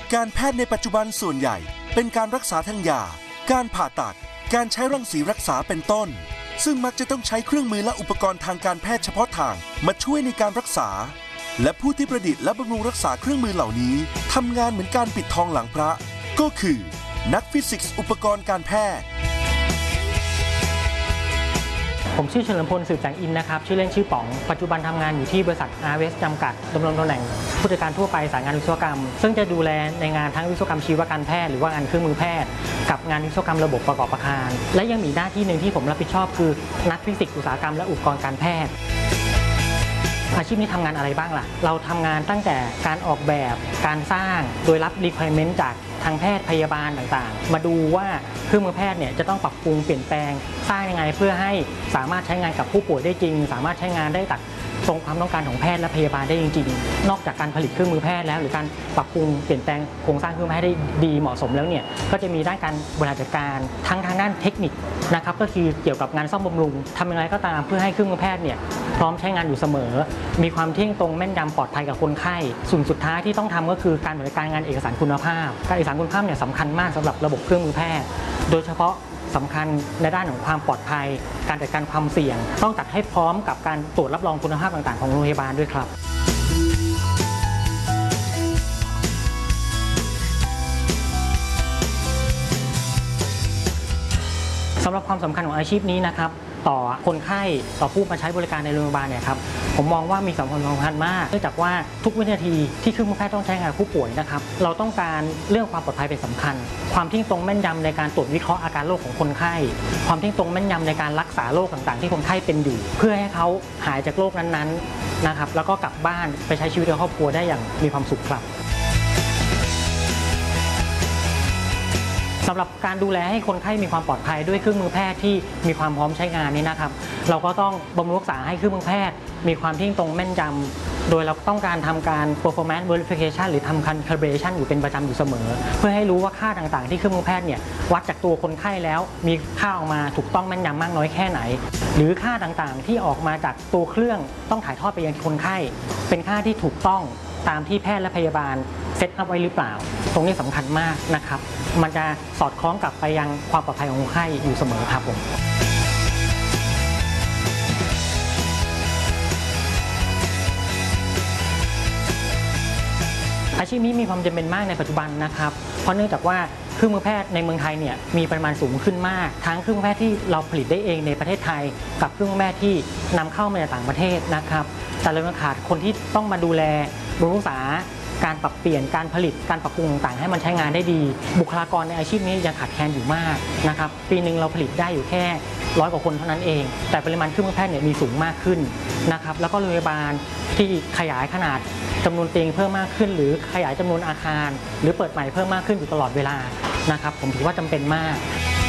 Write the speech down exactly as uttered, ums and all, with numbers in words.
การแพทย์ในปัจจุบันส่วนใหญ่เป็นการรักษาทางยาการผ่าตัดการใช้รังสีรักษาเป็นต้นซึ่งมักจะต้องใช้เครื่องมือและอุปกรณ์ทางการแพทย์เฉพาะทางมาช่วยในการรักษาและผู้ที่ประดิษฐ์และบำรุงรักษาเครื่องมือเหล่านี้ทำงานเหมือนการปิดทองหลังพระก็คือนักฟิสิกส์อุปกรณ์การแพทย์ผมชื่อเฉลิมพลสืบแสงอินนะครับชื่อเล่นชื่อป๋องปัจจุบันทำงานอยู่ที่บริษัท อาร์ เอส จำกัดดำรงตำแหน่งผู้จัดการทั่วไปสายงานวิศวกรรมซึ่งจะดูแลในงานทั้งวิศวกรรมชีวการแพทย์หรือว่างานเครื่องมือแพทย์กับงานวิศวกรรมระบบประกอบอาคารและยังมีหน้าที่หนึ่งที่ผมรับผิดชอบคือนักฟิสิกส์อุตสาหกรรมและอุปกรณ์การแพทย์อาชีพนี้ทำงานอะไรบ้างล่ะเราทำงานตั้งแต่การออกแบบการสร้างโดยรับ requirement จากทางแพทย์พยาบาลต่างๆมาดูว่าเครื่องมือแพทย์เนี่ยจะต้องปรับปรุงเปลี่ยนแปลงสร้างยังไงเพื่อให้สามารถใช้งานกับผู้ป่วยได้จริงสามารถใช้งานได้ตัดตรงความต้องการของแพทย์และพยาบาลได้จริงๆนอกจากการผลิตเครื่องมือแพทย์แล้วหรือการปรับปรุงเปลี่ยนแปลงโครงสร้างเครื่องมือแพทย์ได้ดีเหมาะสมแล้วเนี่ยก็จะมีด้านการบริหารจัดการทั้งทางด้านเทคนิคนะครับก็คือเกี่ยวกับงานซ่อมบำรุงทำอย่างไรก็ตามเพื่อให้เครื่องมือแพทย์เนี่ยพร้อมใช้งานอยู่เสมอมีความเที่ยงตรงแม่นยำปลอดภัยกับคนไข้ส่วนสุดท้ายที่ต้องทำก็คือการบริการงานเอกสารคุณภาพการเอกสารคุณภาพเนี่ยสำคัญมากสำหรับระบบเครื่องมือแพทย์โดยเฉพาะสำคัญในด้านของความปลอดภัยการจัดการความเสี่ยงต้องจัดให้พร้อมกับการตรวจรับรองคุณภาพต่างๆของโรงพยาบาลด้วยครับสำหรับความสำคัญของอาชีพนี้นะครับต่อคนไข้ต่อผู้มาใช้บริการในโรงพยาบาลเนี่ยครับผมมองว่ามีสำคัญสำคัญมากเนื่องจากว่าทุกวินาทีที่เครื่องมือแพทย์ต้องใช้งานผู้ป่วยนะครับเราต้องการเรื่องความปลอดภัยเป็นสำคัญความเที่ยงตรงแม่นยำในการตรวจวิเคราะห์อาการโรคของคนไข้ความเที่ยงตรงแม่นยำในการรักษาโรคต่างๆที่คนไข้เป็นอยู่เพื่อให้เขาหายจากโรคนั้นๆนะครับแล้วก็กลับบ้านไปใช้ชีวิตกับครอบครัวได้อย่างมีความสุขครับสำหรับการดูแลให้คนไข้มีความปลอดภัยด้วยเครื่องมือแพทย์ที่มีความพร้อมใช้งานนี้นะครับเราก็ต้องบำรุงรักษาให้เครื่องมือแพทย์มีความเที่ยงตรงแม่นยำโดยเราต้องการทำการ performance verification หรือทำ calibration อยู่เป็นประจำอยู่เสมอเพื่อให้รู้ว่าค่าต่างๆที่เครื่องมือแพทย์เนี่ยวัดจากตัวคนไข้แล้วมีค่าออกมาถูกต้องแม่นยำมากน้อยแค่ไหนหรือค่าต่างๆที่ออกมาจากตัวเครื่องต้องถ่ายทอดไปยังคนไข้เป็นค่าที่ถูกต้องตามที่แพทย์และพยาบาลเซตอัพไว้หรือเปล่าตรงนี้สำคัญมากนะครับมันจะสอดคล้องกับไปยังความปลอดภัยของคนไข้อยู่เสมอครับผมอาชีพนี้มีความจำเป็นมากในปัจจุบันนะครับเพราะเนื่องจากว่าเครื่องมือแพทย์ในเมืองไทยเนี่ยมีปริมาณสูงขึ้นมากทั้งเครื่องมือแพทย์ที่เราผลิตได้เองในประเทศไทยกับเครื่องมือแพทย์ที่นำเข้ามาจากต่างประเทศนะครับแต่เราขาดคนที่ต้องมาดูแลบำรุงรักษาการปรับเปลี่ยนการผลิตการปรับปรุงต่างๆให้มันใช้งานได้ดีบุคลากรในอาชีพนี้ยังขาดแคลนอยู่มากนะครับปีหนึ่งเราผลิตได้อยู่แค่ร้อยกว่าคนเท่านั้นเองแต่ปริมาณเครื่องมือแพทย์เนี่ยมีสูงมากขึ้นนะครับแล้วก็โรงพยาบาลที่ขยายขนาดจำนวนเตียงเพิ่มมากขึ้นหรือขยายจำนวนอาคารหรือเปิดใหม่เพิ่มมากขึ้นอยู่ตลอดเวลานะครับผมถือว่าจำเป็นมาก